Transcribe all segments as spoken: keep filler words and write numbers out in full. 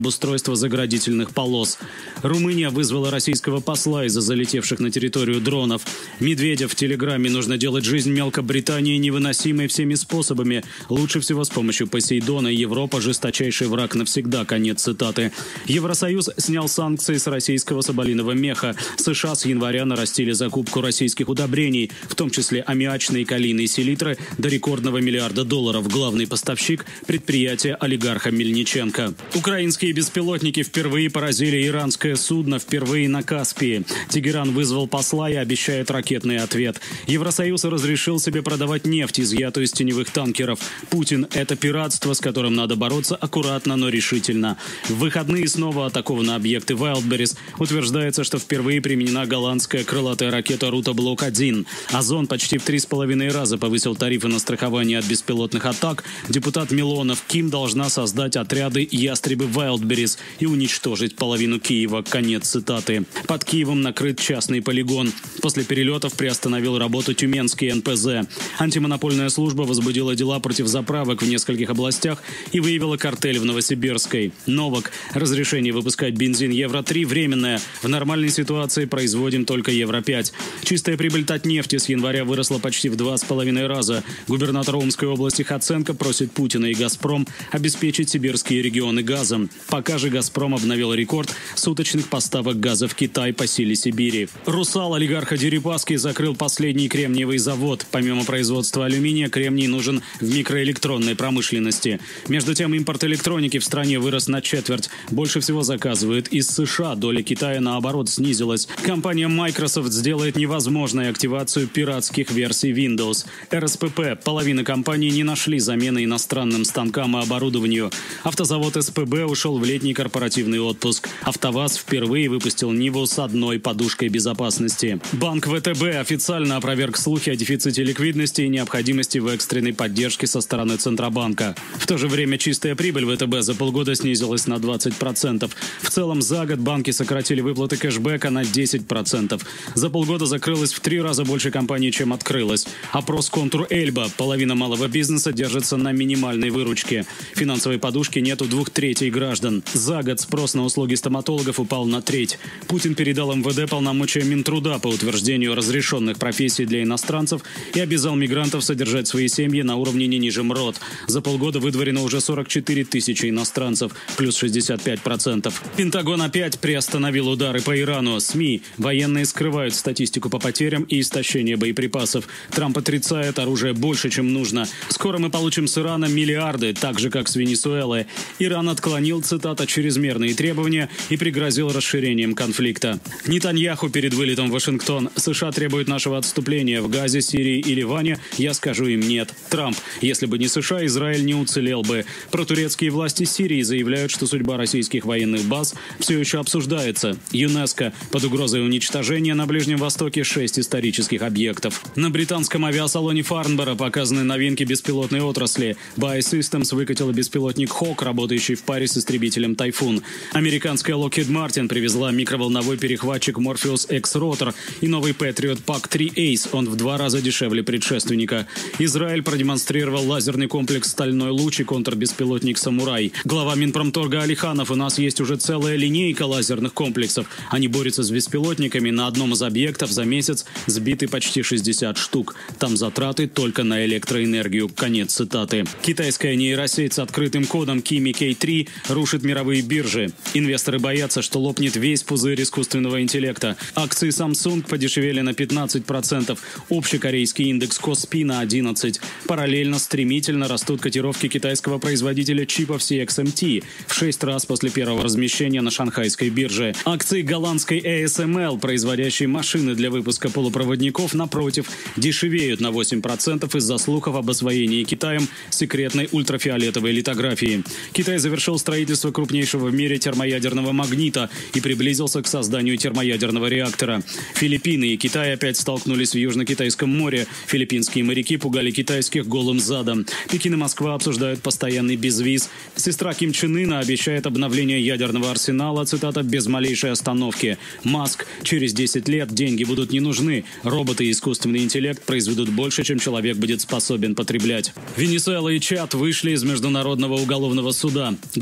обустройства заградительных полос. Румыния вызвала российского посла из-за залетевших на территорию дронов. Медведев в Телеграме: нужно делать жизнь Мелкобритании невыносимой всеми способами. Лучше всего с помощью Посейдона. Европа – жесточайший враг навсегда. Конец цитаты. Евросоюз снял санкции с российского соболиного меха. США с января нарастили закупку российских удобрений, в том числе аммиачные и калийные селитры, до рекордного миллиарда долларов. Главный поставщик – предприятие олигарха Мельниченко. Украинские беспилотники впервые поразили иранское судно, впервые на Каспии. Тегеран вызвал посла и обещает ракетный ответ. Евросоюз разрешил себе продавать нефть, изъятую из теневых танкеров. Путин – это пиратство, с которым надо бороться аккуратно, но решительно. В выходные снова атакованы объекты Wildberries. Утверждается, что впервые применена голландская крылатая ракета «Рута-Блок один». Озон почти в три с половиной раза повысил тарифы на страхование от беспилотных атак. Депутат Милонов: Ким должна создать отряды «Ястребы Wildberries» и уничтожить половину Киева. Конец цитаты. Под Киевом накрыт частный полигон. После перелетов приостановил работу Тюменский эн пэ зэ. Антимонопольная служба возбудила дела против заправок в нескольких областях и выявила картель в Новосибирской. Новак: разрешение выпускать бензин евро три временное. В нормальной ситуации производим только евро пять. Чистая прибыль Татнефти с января выросла почти в два с половиной раза. Губернатор Омской области Хаценко просит Путина и «Газпром» обеспечить сибирские регионы газом. Пока же «Газпром» обновил рекорд суточных поставок газа в Китай по силе Сибири. «Русал» олигарха Дерипаски закрыл последний кремниевый завод. Помимо производства алюминия, кремний нужен в микроэлектронной промышленности. Между тем, импорт электроники в стране вырос на четверть. Больше всего заказывают из США. Доля Китая, наоборот, снизилась. Компания Microsoft сделает невозможной активацию пиратских версий Windows. эр эс пэ пэ: половина компаний не нашли замены иностранным станкам и оборудованию. Автозавод эс пэ бэ ушел в летний корпоративный отпуск. АвтоВАЗ впервые выпустил Ниву с одной подушкой безопасности. Банк вэ тэ бэ официально опроверг слухи о дефиците ликвидности и необходимости в экстренной поддержке со стороны Центробанка. В то же время чистая прибыль вэ тэ бэ за полгода снизилась на двадцать процентов. В целом за год банки сократили выплаты кэшбэка на десять процентов. За полгода закрылось в три раза больше компаний, чем открылось. Опрос «Контур Эльба». Половина малого бизнеса держится на минимальной выручке. Финансовой подушки нет у двух третей граждан. За год спрос на услуги стоматологов упал на треть. Путин передал эм вэ дэ полномочия Минтруда по утверждению разрешенных профессий для иностранцев и обязал мигрантов содержать свои семьи на уровне не ниже МРОТ. За полгода выдворено уже сорок четыре тысячи иностранцев, плюс шестьдесят пять процентов. Пентагон опять приостановил удары по Ирану. СМИ: военные скрывают статистику по потерям и истощению боеприпасов. Трамп отрицает: оружие больше, чем нужно. Скоро мы получим с Ирана миллиарды, так же, как с Венесуэлы. Иран отклонил, цитата, чрезмерные требования и пригрозил расширением конфликта. Нетаньяху перед вылетом в Вашингтон: США требуют нашего отступления в Газе, Сирии и Ливане. Я скажу им нет. Трамп: если бы не США, Израиль не уцелел бы. Протурецкие власти Сирии заявляют, что судьба российских военных баз все еще обсуждается. ЮНЕСКО: под угрозой уничтожения на Ближнем Востоке шесть исторических объектов. На британском авиасалоне Фарнборо показаны новинки беспилотной отрасли. Bay Systems выкатила беспилотник Hawk, работающий в паре с истребителем Typhoon. Американская Lockheed Martin привезла микроволновой перехватчик Morpheus X Rotor и новый Patriot пак три Ace. Он в два раза дешевле предшественника. Израиль продемонстрировал лазерный комплекс «Стальной луч» и контрбеспилотник «Самурай». Глава Минпромторга Алиханов: у нас есть уже целая линейка лазерных комплексов. Они борются с беспилотниками. На одном из объектов за месяц сбиты почти шестьдесят штук. Там затраты только на электроэнергию. Конец цитаты. Китайская нейросеть с открытым кодом Kimi кей три рушит мировые биржи. Инвесторы боятся, что лопнет весь пузырь искусственного интеллекта. Акции Samsung подешевели на пятнадцать процентов. Общекорейский индекс Коспи на одиннадцать процентов. Параллельно стремительно растут котировки китайского производителя чипов си экс эм ти в шесть раз после первого размещения на шанхайской бирже. Акции голландской эй эс эм эл, производящей машины для выпуска полупроводников, напротив, дешевеют на восемь процентов из-за слухов об освоении Китаем секретной ультрафиолетовой литографии. Китай завершил строительство крупнейшего в мире термоядерного магнита и приблизился к созданию термоядерного реактора. Филиппины и Китай опять столкнулись в Южно-Китайском море. Филиппинские моряки пугали китайских голым задом. Пекин и Москва обсуждают постоянный безвиз. Сестра Ким Чен Ына обещает обновление ядерного арсенала, цитата, без малейшей остановки. Маск: через десять лет деньги будут не нужны. Роботы и искусственный интеллект произведут больше, чем человек будет способен потреблять. Венесуэла и Чад вышли из Международного уголовного суда. Госдеп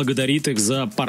благодарит их за